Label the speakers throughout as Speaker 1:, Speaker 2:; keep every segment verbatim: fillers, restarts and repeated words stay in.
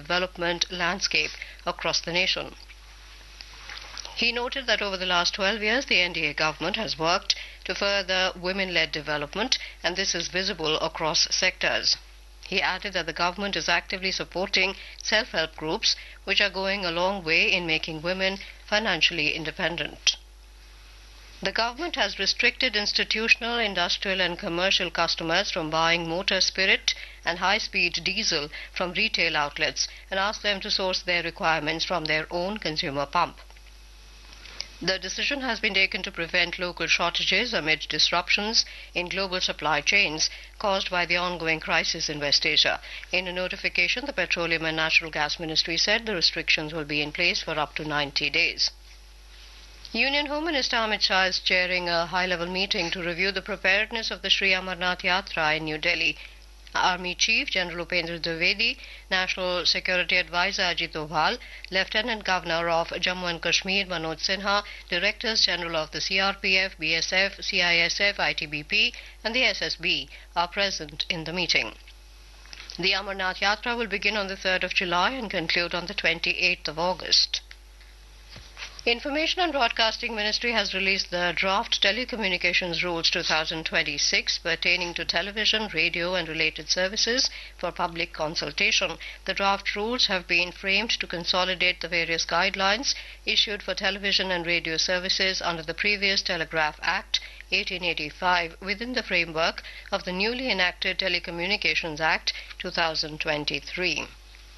Speaker 1: development landscape across the nation. He noted that over the last twelve years, the N D A government has worked to further women-led development, and this is visible across sectors. He added that the government is actively supporting self-help groups, which are going a long way in making women financially independent. The government has restricted institutional, industrial and commercial customers from buying motor spirit and high-speed diesel from retail outlets and asked them to source their requirements from their own consumer pump. The decision has been taken to prevent local shortages amid disruptions in global supply chains caused by the ongoing crisis in West Asia. In a notification, the Petroleum and Natural Gas Ministry said the restrictions will be in place for up to ninety days. Union Home Minister Amit Shah is chairing a high-level meeting to review the preparedness of the Sri Amarnath Yatra in New Delhi. Army Chief General Upendra Dwivedi, National Security Advisor Ajit Doval, Lieutenant Governor of Jammu and Kashmir Manoj Sinha, Directors General of the C R P F, B S F, C I S F, I T B P and the S S B are present in the meeting. The Amarnath Yatra will begin on the third of July and conclude on the twenty-eighth of August. Information and Broadcasting Ministry has released the Draft Telecommunications Rules twenty twenty-six pertaining to television, radio and related services for public consultation. The draft rules have been framed to consolidate the various guidelines issued for television and radio services under the previous Telegraph Act eighteen eighty-five within the framework of the newly enacted Telecommunications Act twenty twenty-three.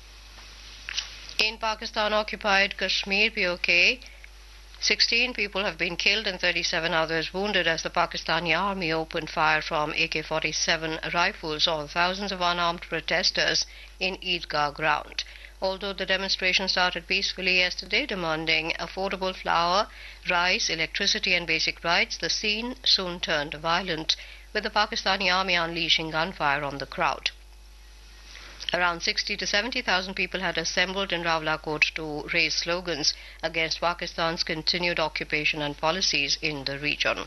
Speaker 1: In Pakistan-occupied Kashmir P O K, sixteen people have been killed and thirty-seven others wounded as the Pakistani army opened fire from A K forty-seven rifles on thousands of unarmed protesters in Eidgah ground. Although the demonstration started peacefully yesterday, demanding affordable flour, rice, electricity and basic rights, the scene soon turned violent, with the Pakistani army unleashing gunfire on the crowd. Around sixty to seventy thousand people had assembled in Rawalakot to raise slogans against Pakistan's continued occupation and policies in the region.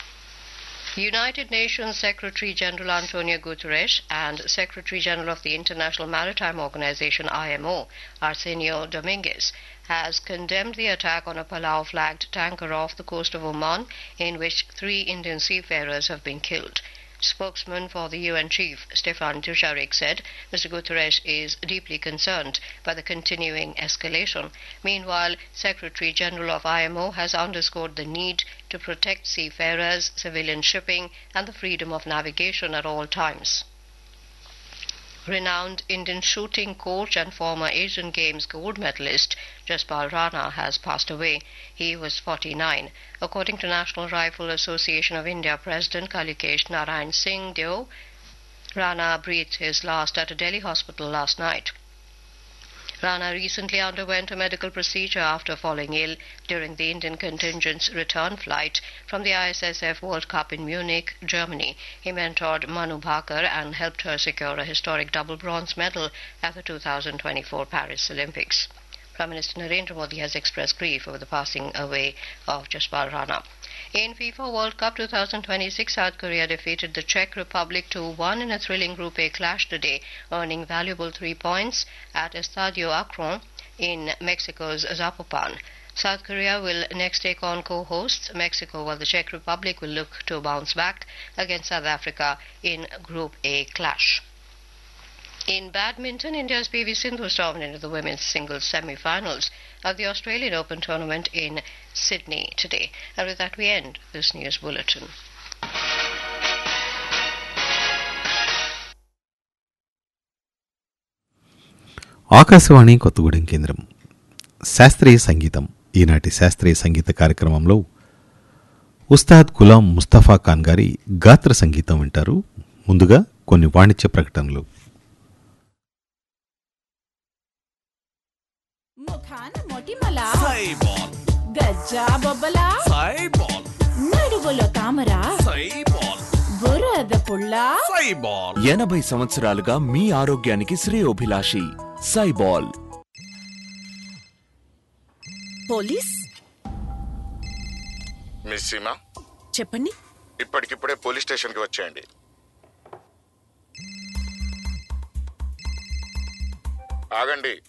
Speaker 1: United Nations Secretary General Antonio Guterres and Secretary General of the International Maritime Organization I M O, Arsenio Dominguez, has condemned the attack on a Palau-flagged tanker off the coast of Oman, in which three Indian seafarers have been killed. Spokesman for the U N chief, Stefan Dujarric, said Mister Guterres is deeply concerned by the continuing escalation. Meanwhile, Secretary General of I M O has underscored the need to protect seafarers, civilian shipping and the freedom of navigation at all times. Renowned Indian shooting coach and former Asian Games gold medalist Jaspal Rana has passed away. He was forty-nine. According to National Rifle Association of India President Kalikesh Narayan Singh Deo, Rana breathed his last at a Delhi hospital last night. Rana recently underwent a medical procedure after falling ill during the Indian contingent's return flight from the I S S F World Cup in Munich, Germany. He mentored Manu Bhaker and helped her secure a historic double bronze medal at the two thousand twenty-four Paris Olympics. Prime Minister Narendra Modi has expressed grief over the passing away of Jaspal Rana. In FIFA World Cup twenty twenty-six, South Korea defeated the Czech Republic two one in a thrilling Group A clash today, earning valuable three points at Estadio Akron in Mexico's Zapopan. South Korea will next take on co-hosts Mexico, while the Czech Republic will look to bounce back against South Africa in Group A clash. In badminton, India's P V Sindhu stormed into the women's singles semi-finals of the Australian Open tournament in Sydney today. And with that, we end this news bulletin.
Speaker 2: Akashvani Kothagudem కేంద్రం శాస్త్రీయ సంగీతం. ఈనాటి శాస్త్రీయ సంగీత కార్యక్రమంలో ఉస్తాద్ గులాం ముస్తఫా ఖాన్ గారి గాత్ర సంగీతం వింటారు. ముందుగా కొన్ని వాణిజ్య ప్రకటనలు.
Speaker 3: ముఖాన మొటిమల
Speaker 4: సైబాల్,
Speaker 3: గజ్జా బొబ్బల
Speaker 4: సైబాల్,
Speaker 3: నడువులో తామర
Speaker 4: సైబాల్,
Speaker 3: బురద పుల్ల
Speaker 4: సైబాల్. ఎనభై సంవత్సరాలుగా మీ ఆరోగ్యానికి శ్రేయోభిలాషి సైబాల్.
Speaker 5: పోలీస్
Speaker 6: మిస్ సీమా,
Speaker 5: చెప్పండి.
Speaker 6: ఇప్పటికిప్పుడే పోలీస్ స్టేషన్కి వచ్చేయండి. ఆగండి.